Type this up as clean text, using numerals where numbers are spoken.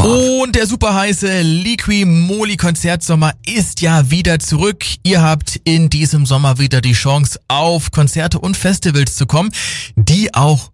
Und der super heiße Liqui Moly Konzertsommer ist ja wieder zurück. Ihr habt in diesem Sommer wieder die Chance, auf Konzerte und Festivals zu kommen, die auch